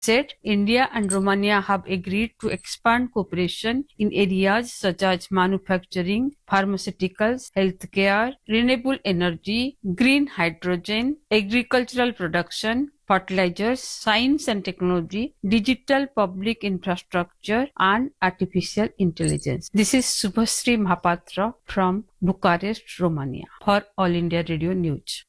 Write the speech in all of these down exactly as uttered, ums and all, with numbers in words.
said India and Romania have agreed to expand cooperation in areas such as manufacturing, pharmaceuticals, healthcare, renewable energy, green hydrogen, agricultural production, fertilizers, science and technology, digital public infrastructure, and artificial intelligence. This is Subhasri Mahapatra from Bucharest, Romania for All India Radio News.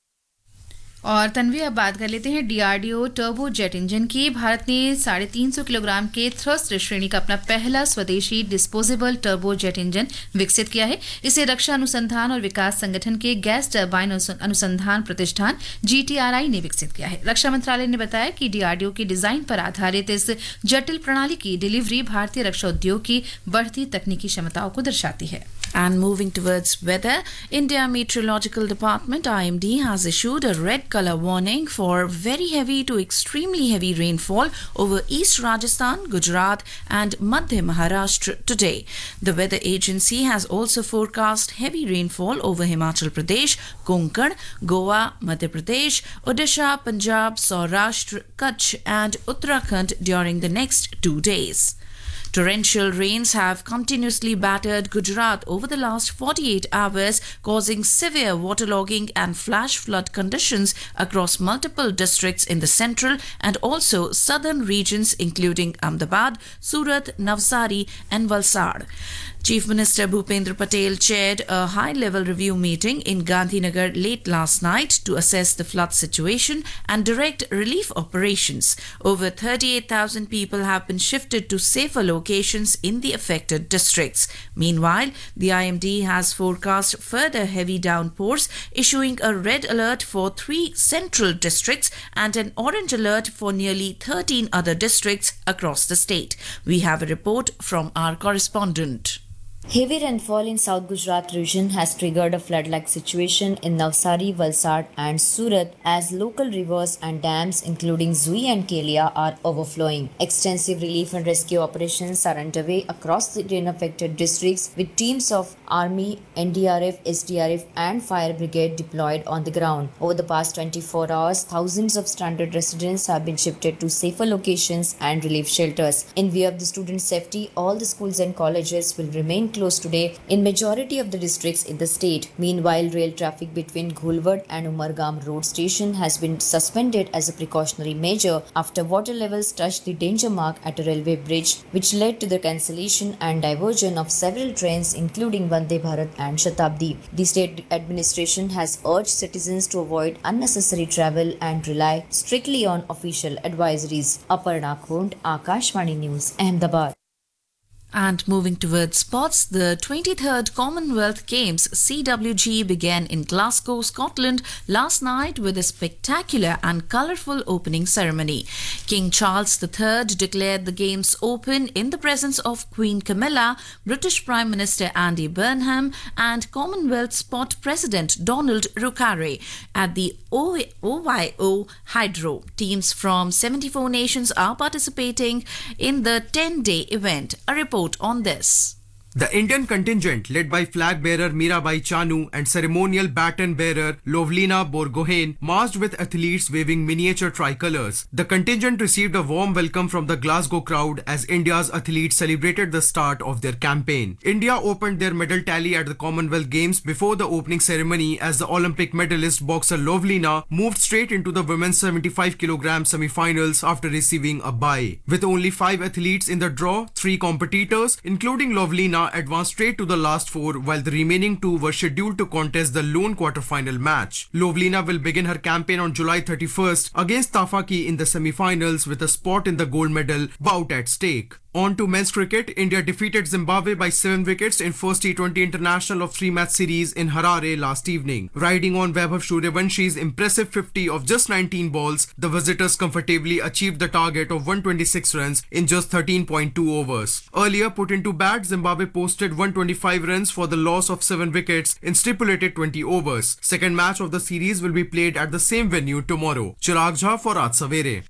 और तन्वी अब बात कर लेते हैं DRDO turbo jet engine की। भारत ने साढ़े तीन सौ किलोग्राम के थ्रस्ट श्रेणी का अपना पहला स्वदेशी डिस्पोजेबल टर्बो जेट इंजन विकसित किया है। इसे रक्षा अनुसंधान और विकास संगठन के गैस टरबाइन अनुसंधान प्रतिष्ठान जीटीआरआई ने विकसित किया है। रक्षा मंत्रालय ने बताया कि डीआरडीओ की डिजाइन पर आधारित इस जटिल प्रणाली की डिलीवरी भारतीय रक्षा उद्योग की बढ़ती तकनीकी क्षमताओं को दर्शाती है। And moving towards weather, India Meteorological Department I M D has issued a red color warning for very heavy to extremely heavy rainfall over East Rajasthan, Gujarat and Madhya Maharashtra today. The weather agency has also forecast heavy rainfall over Himachal Pradesh, Konkan, Goa, Madhya Pradesh, Odisha, Punjab, Saurashtra, Kutch and Uttarakhand during the next two days. Torrential rains have continuously battered Gujarat over the last forty-eight hours, causing severe waterlogging and flash flood conditions across multiple districts in the central and also southern regions including Ahmedabad, Surat, Navsari and Valsad. Chief Minister Bhupendra Patel chaired a high-level review meeting in Gandhinagar late last night to assess the flood situation and direct relief operations. Over thirty-eight thousand people have been shifted to safer locations in the affected districts. Meanwhile, the I M D has forecast further heavy downpours, issuing a red alert for three central districts and an orange alert for nearly thirteen other districts across the state. We have a report from our correspondent. Heavy rainfall in South Gujarat region has triggered a flood-like situation in Navsari, Valsad and Surat as local rivers and dams including Zui and Kelia are overflowing. Extensive relief and rescue operations are underway across the rain-affected districts with teams of Army, N D R F, S D R F and Fire Brigade deployed on the ground. Over the past twenty-four hours, thousands of stranded residents have been shifted to safer locations and relief shelters. In view of the students' safety, all the schools and colleges will remain closed today in majority of the districts in the state. Meanwhile, rail traffic between Ghulwad and Umargam road station has been suspended as a precautionary measure after water levels touched the danger mark at a railway bridge, which led to the cancellation and diversion of several trains including Vande Bharat and Shatabdi. The state administration has urged citizens to avoid unnecessary travel and rely strictly on official advisories. Aparna Khund, Akashvani News, Ahmedabad. And moving towards sports, the twenty-third Commonwealth Games C W G began in Glasgow, Scotland last night with a spectacular and colourful opening ceremony. King Charles the Third declared the Games open in the presence of Queen Camilla, British Prime Minister Andy Burnham and Commonwealth Sport President Donald Rucare at the O Y O Hydro. Teams from seventy-four nations are participating in the ten-day event. A report on this. The Indian contingent, led by flag bearer Mirabai Chanu and ceremonial baton bearer Lovlina Borgohain, marched with athletes waving miniature tricolours. The contingent received a warm welcome from the Glasgow crowd as India's athletes celebrated the start of their campaign. India opened their medal tally at the Commonwealth Games before the opening ceremony as the Olympic medalist boxer Lovlina moved straight into the women's seventy-five kilogram semi-finals after receiving a bye. With only five athletes in the draw, three competitors, including Lovlina, advanced straight to the last four, while the remaining two were scheduled to contest the lone quarter-final match. Lovlina will begin her campaign on July thirty-first against Tafaki in the semi-finals with a spot in the gold medal bout at stake. On to men's cricket, India defeated Zimbabwe by seven wickets in first T twenty international of three-match series in Harare last evening. Riding on Vaibhav Suryawanshi's impressive fifty of just nineteen balls, the visitors comfortably achieved the target of one hundred twenty-six runs in just thirteen point two overs. Earlier put into bat, Zimbabwe posted one hundred twenty-five runs for the loss of seven wickets in stipulated twenty overs. Second match of the series will be played at the same venue tomorrow. Chirag Jha for Aaj Savere.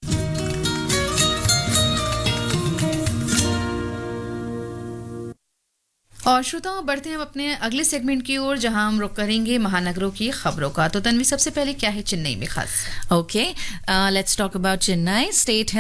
और श्रोताओं, बढ़ते हैं हम अपने अगले segment की ओर जहां हम रुक करेंगे महानगरों की खबरों का। तो तन्वी, सबसे पहले क्या है चेन्नई में खास? Okay, let's talk about Chennai. State